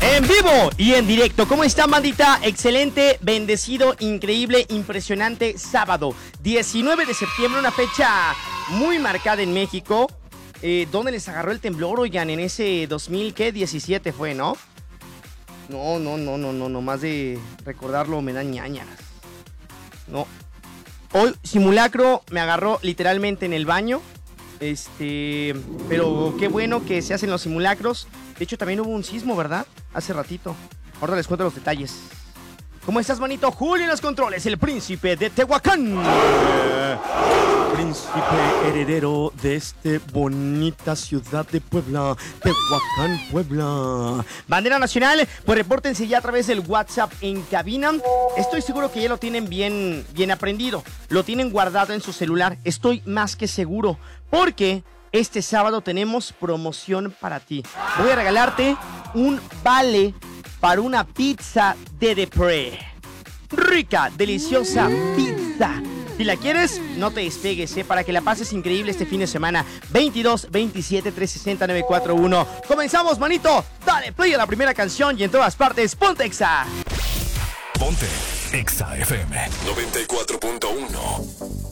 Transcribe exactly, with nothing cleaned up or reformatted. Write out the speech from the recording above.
En vivo y en directo. ¿Cómo están, bandita? Excelente, bendecido, increíble, impresionante sábado diecinueve de septiembre, una fecha muy marcada en México. Eh, ¿Dónde les agarró el temblor, oigan? En ese dos mil diecisiete fue, ¿no? No, no, no, no, no, no, más de recordarlo me dan ñañaras. No. Hoy, simulacro, me agarró literalmente en el baño. Este, pero qué bueno que se hacen los simulacros. De hecho, también hubo un sismo, ¿verdad? Hace ratito. Ahora les cuento los detalles. ¿Cómo estás, manito? Julio en los controles, el príncipe de Tehuacán. Eh, príncipe heredero de esta bonita ciudad de Puebla. Tehuacán, Puebla. Bandera nacional, pues repórtense ya a través del WhatsApp en cabina. Estoy seguro que ya lo tienen bien, bien aprendido. Lo tienen guardado en su celular. Estoy más que seguro. Porque este sábado tenemos promoción para ti. Voy a regalarte un vale para una pizza de Depré. Rica, deliciosa pizza. Si la quieres, no te despegues, ¿eh? Para que la pases increíble este fin de semana. veintidós, veintisiete, trescientos sesenta, novecientos cuarenta y uno. Comenzamos, manito. Dale play a la primera canción y en todas partes, ponte Exa. Ponte Exa F M noventa y cuatro punto uno.